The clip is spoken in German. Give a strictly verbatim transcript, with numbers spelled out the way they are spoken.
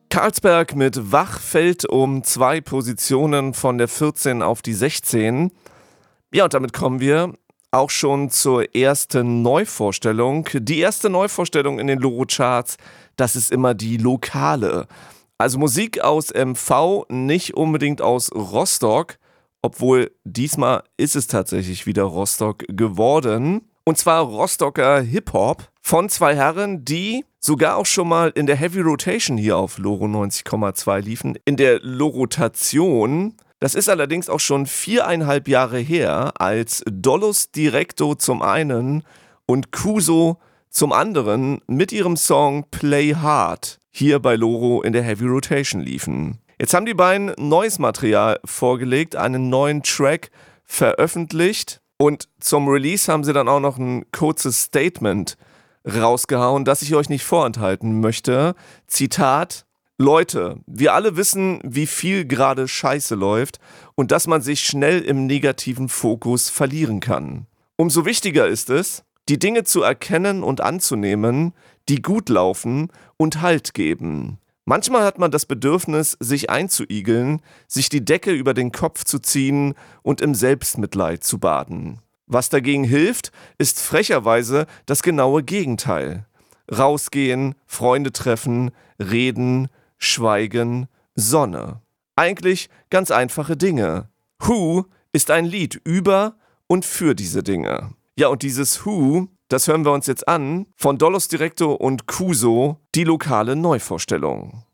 Carlsberg mit Wach fällt um zwei Positionen von der vierzehn auf die sechzehn. Ja, und damit kommen wir auch schon zur ersten Neuvorstellung. Die erste Neuvorstellung in den Loro-Charts, das ist immer die lokale. Also Musik aus M V, nicht unbedingt aus Rostock, obwohl diesmal ist es tatsächlich wieder Rostock geworden. Und zwar Rostocker Hip-Hop von zwei Herren, die sogar auch schon mal in der Heavy Rotation hier auf Loro neunzig Komma zwei liefen. In der Lorotation. Das ist allerdings auch schon viereinhalb Jahre her, als Dollus Directo zum einen und Kuso zum anderen mit ihrem Song Play Hard hier bei Loro in der Heavy Rotation liefen. Jetzt haben die beiden neues Material vorgelegt, einen neuen Track veröffentlicht und zum Release haben sie dann auch noch ein kurzes Statement rausgehauen, das ich euch nicht vorenthalten möchte. Zitat: Leute, wir alle wissen, wie viel gerade Scheiße läuft und dass man sich schnell im negativen Fokus verlieren kann. Umso wichtiger ist es, die Dinge zu erkennen und anzunehmen, die gut laufen und Halt geben. Manchmal hat man das Bedürfnis, sich einzuigeln, sich die Decke über den Kopf zu ziehen und im Selbstmitleid zu baden. Was dagegen hilft, ist frecherweise das genaue Gegenteil. Rausgehen, Freunde treffen, reden, schweigen, Sonne. Eigentlich ganz einfache Dinge. Who ist ein Lied über und für diese Dinge. Ja, und dieses Who, das hören wir uns jetzt an von Dollus Directo und Kuso, die lokale Neuvorstellung.